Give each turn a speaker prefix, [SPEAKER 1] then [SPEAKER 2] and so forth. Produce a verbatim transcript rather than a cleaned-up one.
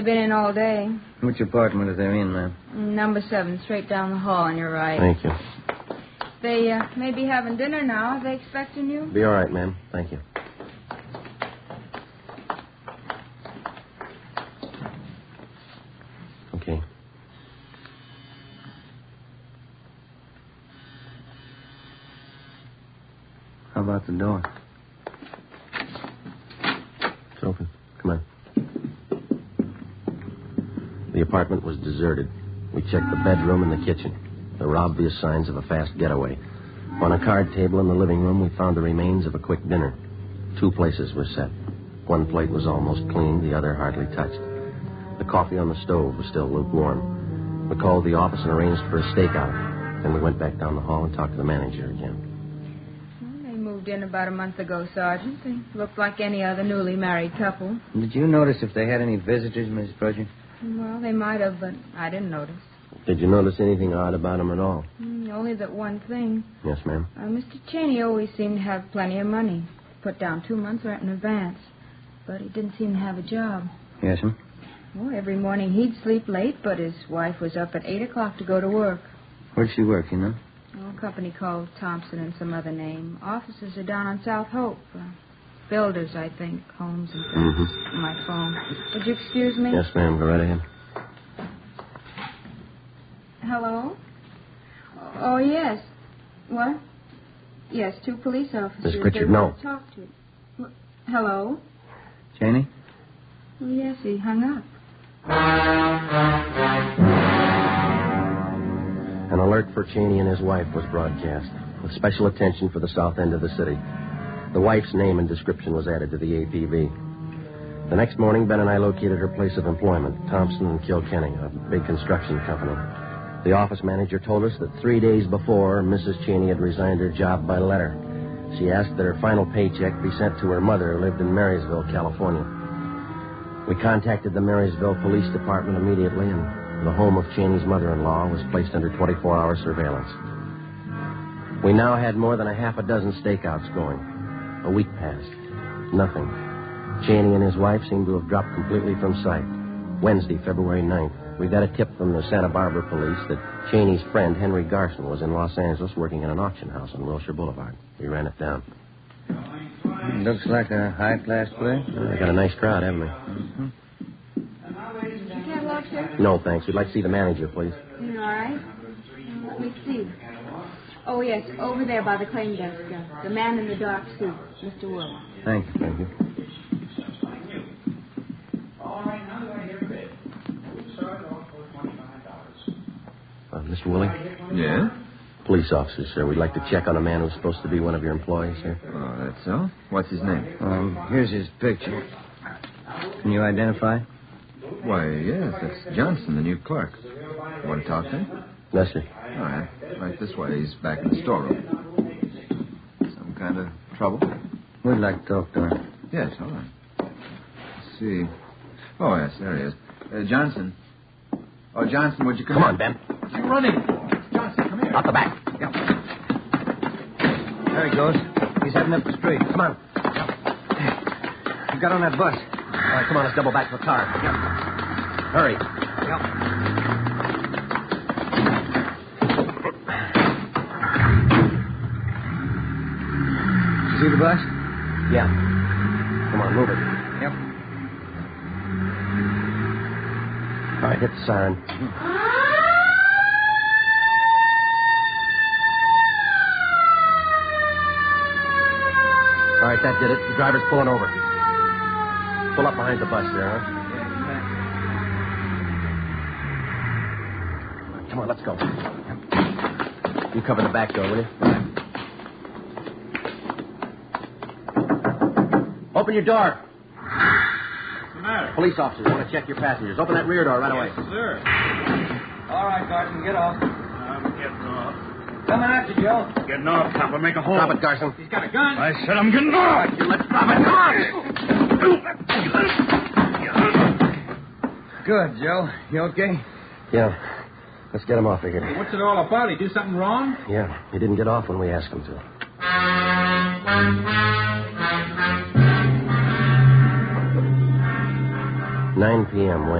[SPEAKER 1] They've been in all day.
[SPEAKER 2] Which apartment are they in, ma'am?
[SPEAKER 1] Number seven, straight down the hall on your right.
[SPEAKER 3] Thank you.
[SPEAKER 1] They uh, may be having dinner now. Are they expecting you?
[SPEAKER 3] Be all right, ma'am. Thank you. Okay.
[SPEAKER 2] How about the door?
[SPEAKER 3] It's open. Come on. The apartment was deserted. We checked the bedroom and the kitchen. There were obvious signs of a fast getaway. On a card table in the living room, we found the remains of a quick dinner. Two places were set. One plate was almost clean, the other hardly touched. The coffee on the stove was still lukewarm. We called the office and arranged for a stakeout. Then we went back down the hall and talked to the manager again.
[SPEAKER 1] Well, they moved in about a month ago, Sergeant. They looked like any other newly married couple.
[SPEAKER 2] Did you notice if they had any visitors, Missus Prodger?
[SPEAKER 1] Well, they might have, but I didn't notice.
[SPEAKER 3] Did you notice anything odd about them at all?
[SPEAKER 1] Mm, only that one thing.
[SPEAKER 3] Yes, ma'am.
[SPEAKER 1] Uh, Mister Cheney always seemed to have plenty of money. Put down two months' rent in advance. But he didn't seem to have a job.
[SPEAKER 2] Yes, ma'am.
[SPEAKER 1] Well, every morning he'd sleep late, but his wife was up at eight o'clock to go to work.
[SPEAKER 2] Where'd she work, you know?
[SPEAKER 1] Oh, a company called Thompson and some other name. Offices are down on South Hope. Uh, builders, I think. Homes and things.
[SPEAKER 3] Mm-hmm.
[SPEAKER 1] My phone. Would you excuse me?
[SPEAKER 3] Yes, ma'am. Go right ahead.
[SPEAKER 1] Hello? Oh, yes. What? Yes, two police officers.
[SPEAKER 3] Miss Pritchard,
[SPEAKER 1] They
[SPEAKER 3] no.
[SPEAKER 1] want to talk to you. What? Hello?
[SPEAKER 2] Cheney?
[SPEAKER 1] Oh, yes, he hung up.
[SPEAKER 3] An alert for Cheney and his wife was broadcast, with special attention for the south end of the city. The wife's name and description was added to the A P B. The next morning, Ben and I located her place of employment, Thompson and Kilkenny, a big construction company. The office manager told us that three days before, Missus Cheney had resigned her job by letter. She asked that her final paycheck be sent to her mother, who lived in Marysville, California. We contacted the Marysville Police Department immediately, and the home of Cheney's mother-in-law was placed under twenty-four hour surveillance. We now had more than a half a dozen stakeouts going. A week passed. Nothing. Cheney and his wife seemed to have dropped completely from sight. Wednesday, February ninth, we got a tip from the Santa Barbara police that Cheney's friend, Henry Garson, was in Los Angeles working in an auction house on Wilshire Boulevard. We ran it down.
[SPEAKER 2] Looks like a high-class place.
[SPEAKER 3] Uh, got a nice crowd, haven't we?
[SPEAKER 2] Mm-hmm.
[SPEAKER 1] Catalog, sir?
[SPEAKER 3] No, thanks. We'd like to see the manager, please.
[SPEAKER 1] All right. Uh, let me see. Oh, yes, over there by the claim desk. Uh, the man in the dark suit, Mister Will.
[SPEAKER 2] Thank you.
[SPEAKER 3] Thank you. Uh, Mister Willie?
[SPEAKER 4] Yeah?
[SPEAKER 3] Police officer, sir. We'd like to check on a man who's supposed to be one of your employees here.
[SPEAKER 4] Oh, that's so? What's his name?
[SPEAKER 2] Um, here's his picture. Can you identify?
[SPEAKER 4] Why, yes, that's Johnson, the new clerk. You want to talk to him?
[SPEAKER 3] Yes, sir.
[SPEAKER 4] All right. Right this way. He's back in the storeroom. Some kind of trouble?
[SPEAKER 2] We'd like to talk to him.
[SPEAKER 4] Yes, all right. Let's see. Oh, yes, there he is. Uh, Johnson. Oh, Johnson, would you come
[SPEAKER 3] Come
[SPEAKER 4] in?
[SPEAKER 3] on, Ben.
[SPEAKER 4] You're running. Johnson, come here.
[SPEAKER 3] Out the back.
[SPEAKER 4] Yeah.
[SPEAKER 2] There he goes. He's heading up the street.
[SPEAKER 3] Come on.
[SPEAKER 2] He got on that bus.
[SPEAKER 3] All right, come on. Let's double back to the car. Hurry.
[SPEAKER 2] Did you see the bus?
[SPEAKER 3] Yeah. Come on, move it.
[SPEAKER 2] Yep.
[SPEAKER 3] All right, hit the siren. All right, that did it. The driver's pulling over. Pull up behind the bus there, huh? Come on, let's go. You cover the back door, will you? Open your door.
[SPEAKER 5] What's the matter?
[SPEAKER 3] Police officers want to check your passengers. Open that rear door right away.
[SPEAKER 5] Yes, sir.
[SPEAKER 6] All right, Garson, get off.
[SPEAKER 5] I'm getting off.
[SPEAKER 6] Coming after you, Joe.
[SPEAKER 5] Getting off, copper. Make a hole.
[SPEAKER 3] Drop it, Garson.
[SPEAKER 6] He's got a gun.
[SPEAKER 5] I said I'm getting off.
[SPEAKER 3] Let's drop it. Come on.
[SPEAKER 2] Good, Joe. You okay?
[SPEAKER 3] Yeah. Let's get him off of here.
[SPEAKER 6] What's it all about? He do something wrong?
[SPEAKER 3] Yeah, he didn't get off when we asked him to. nine p.m.